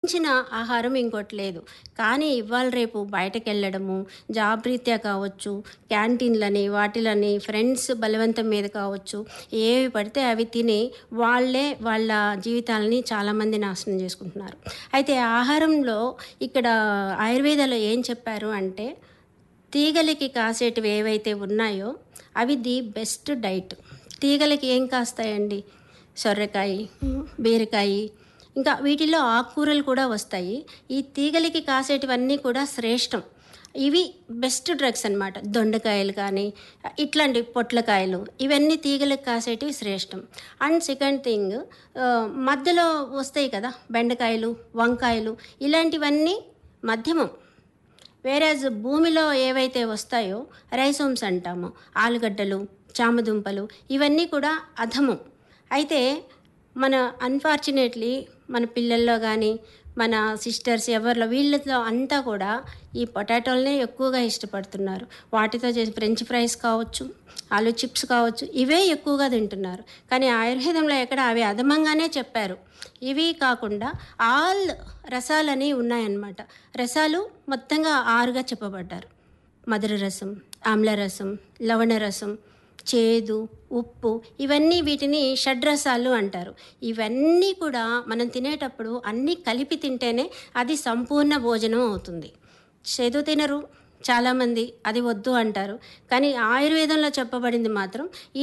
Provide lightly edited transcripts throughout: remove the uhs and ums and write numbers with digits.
మించిన ఆహారం ఇంకోటి లేదు. కానీ ఇవాళ రేపు బయటకెళ్ళడము, జాబ్ రీత్యా కావచ్చు, క్యాంటీన్‌లని, వాటిలని, ఫ్రెండ్స్ బలవంతం మీద కావచ్చు, ఏవి పడితే అవి తిని వాళ్ళే వాళ్ళ జీవితాలని చాలామంది నాశనం చేసుకుంటున్నారు. అయితే ఆహారంలో ఇక్కడ ఆయుర్వేదాలో ఏం చెప్పారు అంటే, తీగలకి కాసేటివి ఏవైతే ఉన్నాయో అవి ది బెస్ట్ డైట్. తీగలకి ఏం కాస్తాయండి? సొరకాయ, బీరకాయ, ఇంకా వీటిలో ఆకుకూరలు కూడా వస్తాయి. ఈ తీగలకి కాసేటివన్నీ కూడా శ్రేష్టం. ఇవి బెస్ట్ డ్రగ్స్ అనమాట. దొండకాయలు కానీ ఇట్లాంటి పొట్లకాయలు ఇవన్నీ తీగలకు కాసేటివి శ్రేష్టం. అండ్ సెకండ్ థింగ్, మధ్యలో వస్తాయి కదా బెండకాయలు, వంకాయలు, ఇలాంటివన్నీ మధ్యమం. వేరేజ్ భూమిలో ఏవైతే వస్తాయో రైసోమ్స్ అంటాము, ఆలుగడ్డలు, చామదుంపలు, ఇవన్నీ కూడా అధమం. అయితే మన అన్ఫార్చునేట్లీ మన పిల్లల్లో కానీ మన సిస్టర్స్ ఎవరిలో వీళ్ళతో అంతా కూడా ఈ పొటాటోలనే ఎక్కువగా ఇష్టపడుతున్నారు. వాటితో చేసి ఫ్రెంచ్ ఫ్రైస్ కావచ్చు, ఆలు చిప్స్ కావచ్చు, ఇవే ఎక్కువగా తింటున్నారు. కానీ ఆయుర్వేదంలో ఎక్కడ అవి అధమంగానే చెప్పారు. ఇవి కాకుండా ఆల్ రసాలని ఉన్నాయన్నమాట. రసాలు మొత్తంగా 6గా చెప్పబడ్డారు. మధుర రసం, ఆమ్ల రసం, లవణ రసం, చేదు, ఉప్పు, ఇవన్నీ వీటిని షడ్రసాలు అంటారు. ఇవన్నీ కూడా మనం తినేటప్పుడు అన్నీ కలిపి తింటేనే అది సంపూర్ణ భోజనం అవుతుంది. చేదు తినరు చాలామంది, అది వద్దు అంటారు. కానీ ఆయుర్వేదంలో చెప్పబడింది మాత్రం ఈ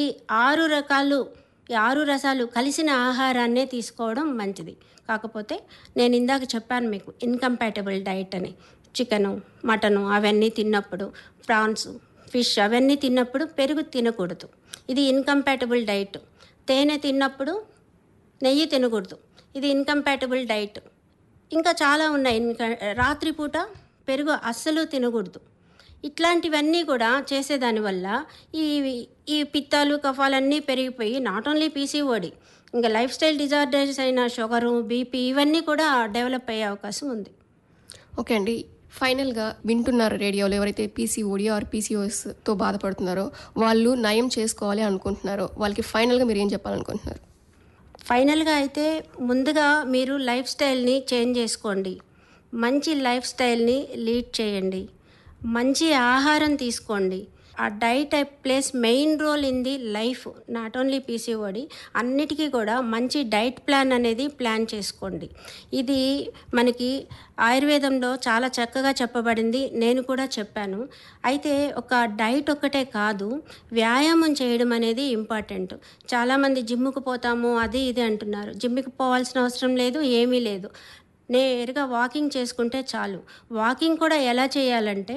6 రసాలు కలిసిన ఆహారాన్నే తీసుకోవడం మంచిది. కాకపోతే నేను ఇందాక చెప్పాను మీకు ఇన్కంపాటబుల్ డైట్ అని. చికెను, మటను అవన్నీ తిన్నప్పుడు, ప్రాన్స్, ఫిష్ అవన్నీ తిన్నప్పుడు పెరుగు తినకూడదు. ఇది ఇన్కంపాటబుల్ డైట్. తేనె తిన్నప్పుడు నెయ్యి తినకూడదు. ఇది ఇన్కంపాటబుల్ డైట్. ఇంకా చాలా ఉన్నాయి. రాత్రిపూట పెరుగు అస్సలు తినకూడదు. ఇట్లాంటివన్నీ కూడా చేసేదానివల్ల ఈ పిత్తాలు, కఫాలన్నీ పెరిగిపోయి నాట్ ఓన్లీ పీసీఓడి, ఇంకా లైఫ్ స్టైల్ డిజార్డర్స్ అయిన షుగరు, బీపీ ఇవన్నీ కూడా డెవలప్ అయ్యే అవకాశం ఉంది. ఓకే అండి, ఫైనల్గా వింటున్నారు రేడియోలో ఎవరైతే పీసీఓడి ఆర్ పీసీఓఎస్తో బాధపడుతున్నారో, వాళ్ళు నయం చేసుకోవాలి అనుకుంటున్నారో, వాళ్ళకి ఫైనల్గా మీరు ఏం చెప్పాలనుకుంటున్నారు? ఫైనల్గా అయితే ముందుగా మీరు లైఫ్ స్టైల్ని చేంజ్ చేసుకోండి. మంచి లైఫ్ స్టైల్ని లీడ్ చేయండి. మంచి ఆహారం తీసుకోండి. ఆ diet place main role in the life, not only PCOD. అన్నిటికీ కూడా మంచి డైట్ ప్లాన్ అనేది ప్లాన్ చేసుకోండి. ఇది మనకి ఆయుర్వేదంలో చాలా చక్కగా చెప్పబడింది. నేను కూడా చెప్పాను. అయితే ఒక డైట్ ఒక్కటే కాదు, వ్యాయామం చేయడం అనేది ఇంపార్టెంట్. చాలామంది జిమ్ముకు పోతాము అది ఇది అంటున్నారు. జిమ్కి పోవాల్సిన అవసరం లేదు, ఏమీ లేదు. నేరుగా వాకింగ్ చేసుకుంటే చాలు. వాకింగ్ కూడా ఎలా చేయాలంటే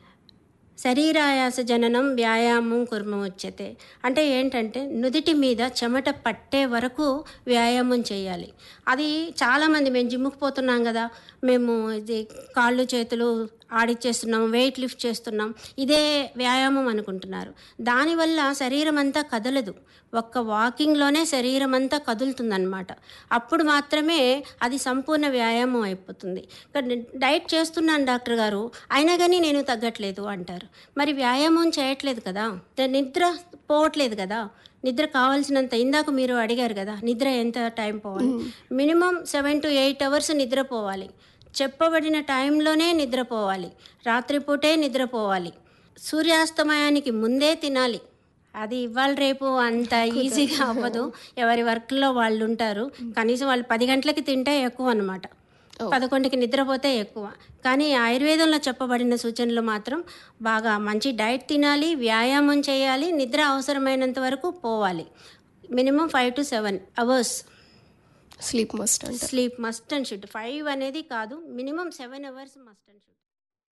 శరీరాయాస జననం వ్యాయామం కుర్మముచ్యతే. అంటే ఏంటంటే నుదిటి మీద చెమట పట్టే వరకు వ్యాయామం చేయాలి. అది చాలామంది మేము జిమ్ముకు పోతున్నాం కదా, మేము ఇది కాళ్ళు చేతులు ఆడిచ్చేస్తున్నాం, వెయిట్ లిఫ్ట్ చేస్తున్నాం, ఇదే వ్యాయామం అనుకుంటున్నారు. దానివల్ల శరీరం అంతా కదలదు. ఒక్క వాకింగ్లోనే శరీరం అంతా కదులుతుందన్నమాట. అప్పుడు మాత్రమే అది సంపూర్ణ వ్యాయామం అయిపోతుంది. డైట్ చేస్తున్నాను డాక్టర్ గారు, అయినా కానీ నేను తగ్గట్లేదు అంటారు. మరి వ్యాయామం చేయట్లేదు కదా, నిద్ర పోవట్లేదు కదా. నిద్ర కావాల్సినంత, ఇందాక మీరు అడిగారు కదా నిద్ర ఎంత టైం పోవాలి, మినిమం 7 to 8 hours నిద్రపోవాలి. చెప్పబడిన టైంలోనే నిద్రపోవాలి. రాత్రిపూటే నిద్రపోవాలి. సూర్యాస్తమయానికి ముందే తినాలి. అది ఇవాళ రేపు అంత ఈజీగా అవ్వదు. ఎవరి వర్క్లో వాళ్ళు ఉంటారు. కనీసం వాళ్ళు 10 గంటలకి తింటే ఎక్కువ అన్నమాట, 11కి నిద్రపోతే ఎక్కువ. కానీ ఆయుర్వేదంలో చెప్పబడిన సూచనలు మాత్రం బాగా మంచి డైట్ తినాలి, వ్యాయామం చేయాలి, నిద్ర అవసరమైనంత వరకు పోవాలి. Minimum 5 to 7 hours sleep must and should. 5 అనేది కాదు, minimum 7 hours must and should.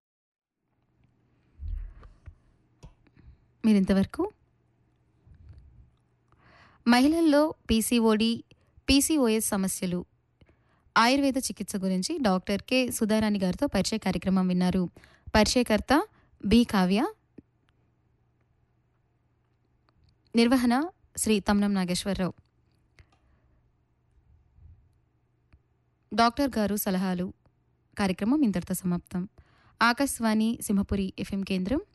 మీరు ఇంతవరకు మహిళల్లో పీసీఓడి, పీసీఓఎస్ సమస్యలు, ఆయుర్వేద చికిత్స గురించి డాక్టర్ కె సుధారాణి గారితో పరిచయ కార్యక్రమం విన్నారు. పరిచయకర్త బి కావ్య, నిర్వహణ శ్రీ తమ్నం నాగేశ్వరరావు. డాక్టర్ గారు సలహాలు కార్యక్రమం ఇంతటితో సమాప్తం. ఆకాశవాణి సింహపురి FM కేంద్రం.